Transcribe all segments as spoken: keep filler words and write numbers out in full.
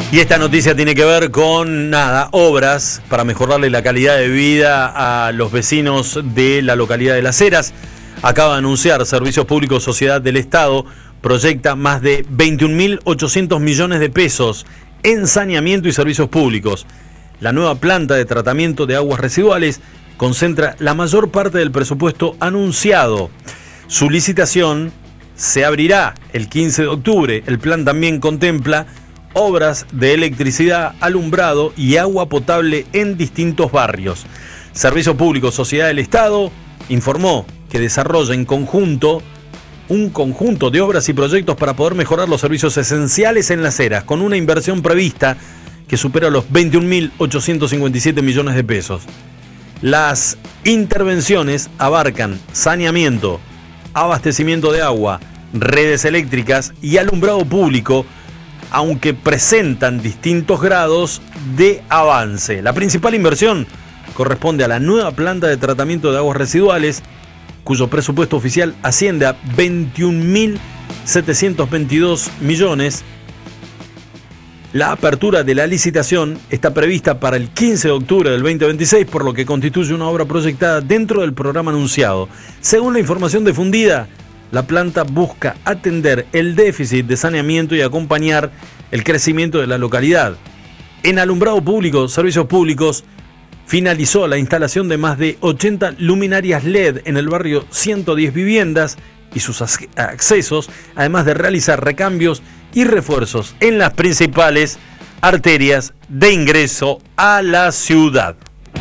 Y esta noticia tiene que ver con, nada, obras para mejorarle la calidad de vida a los vecinos de la localidad de Las Heras. Acaba de anunciar Servicios Públicos Sociedad del Estado, proyecta más de veintiún mil ochocientos millones de pesos en saneamiento y servicios públicos. La nueva planta de tratamiento de aguas residuales concentra la mayor parte del presupuesto anunciado. Su licitación se abrirá el quince de octubre. El plan también contempla obras de electricidad, alumbrado y agua potable en distintos barrios. Servicios Públicos Sociedad del Estado informó que desarrolla en conjunto un conjunto de obras y proyectos para poder mejorar los servicios esenciales en Las Heras, con una inversión prevista que supera los veintiún mil ochocientos cincuenta y siete millones de pesos. Las intervenciones abarcan saneamiento, abastecimiento de agua, redes eléctricas y alumbrado público, aunque presentan distintos grados de avance. La principal inversión corresponde a la nueva planta de tratamiento de aguas residuales, cuyo presupuesto oficial asciende a veintiún mil setecientos veintidós millones. La apertura de la licitación está prevista para el quince de octubre del veinte veintiséis, por lo que constituye una obra proyectada dentro del programa anunciado. Según la información difundida, la planta busca atender el déficit de saneamiento y acompañar el crecimiento de la localidad. En alumbrado público, servicios públicos, finalizó la instalación de más de ochenta luminarias L E D en el barrio ciento diez Viviendas y sus accesos, además de realizar recambios y refuerzos en las principales arterias de ingreso a la ciudad.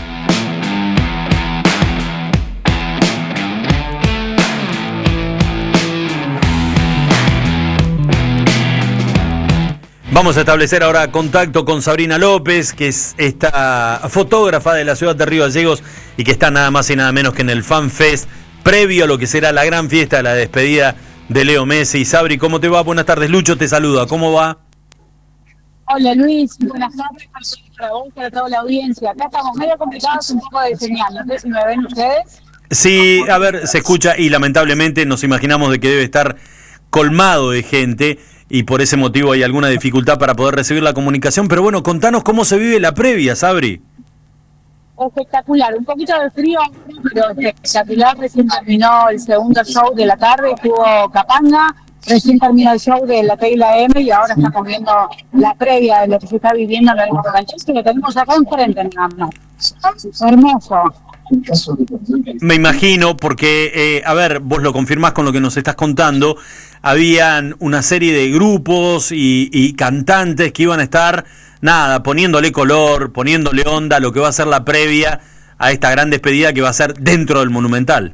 Vamos a establecer ahora contacto con Sabrina López, que es esta fotógrafa de la ciudad de Río Gallegos y que está nada más y nada menos que en el Fan Fest, previo a lo que será la gran fiesta de la despedida de Leo Messi. Sabri, ¿cómo te va? Buenas tardes. Lucho te saluda. ¿Cómo va? Hola Luis, buenas tardes para vos y para toda la audiencia. Acá estamos medio complicados, un poco de señal. No sé si me ven ustedes. Sí, a ver, se escucha y lamentablemente nos imaginamos de que debe estar colmado de gente y por ese motivo hay alguna dificultad para poder recibir la comunicación. Pero bueno, contanos cómo se vive la previa, Sabri. Espectacular, un poquito de frío, pero espectacular. Recién terminó el segundo show de la tarde, estuvo Capanga, recién terminó el show de la T y la M y ahora estamos viendo la previa de lo que se está viviendo en el Canchés, que lo tenemos acá enfrente, nada más. Hermoso. Me imagino, porque, eh, a ver, vos lo confirmás con lo que nos estás contando, habían una serie de grupos y, y cantantes que iban a estar, nada, poniéndole color, poniéndole onda a lo que va a ser la previa a esta gran despedida que va a ser dentro del Monumental.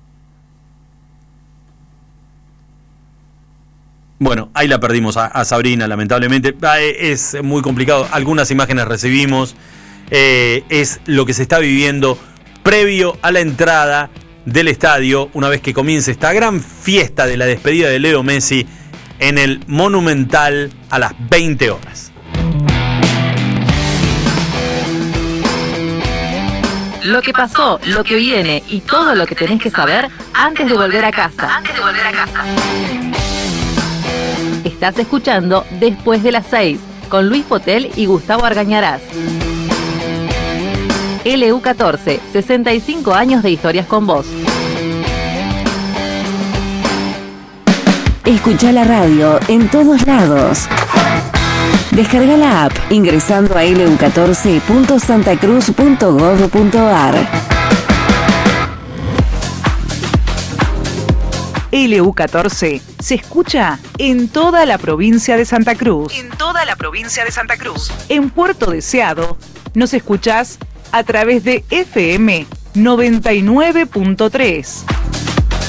Bueno, ahí la perdimos a, a Sabrina, lamentablemente. Es muy complicado, algunas imágenes recibimos, eh, es lo que se está viviendo previo a la entrada del estadio, una vez que comience esta gran fiesta de la despedida de Leo Messi en el Monumental a las veinte horas. Lo que pasó, lo que viene y todo lo que tenés que saber antes de volver a casa. Antes de volver a casa. Estás escuchando Después de las seis con Luis Potel y Gustavo Argañarás. L U catorce, sesenta y cinco años de historias con vos. Escucha la radio en todos lados. Descarga la app ingresando a elu catorce punto santacruz punto gov punto ar. L U catorce se escucha en toda la provincia de Santa Cruz. En toda la provincia de Santa Cruz. En Puerto Deseado nos escuchás a través de F M noventa y nueve punto tres.